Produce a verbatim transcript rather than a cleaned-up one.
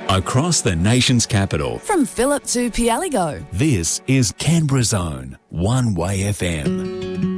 Across the nation's capital, From Phillip to Pialigo. this is Canberra's own One Way F M.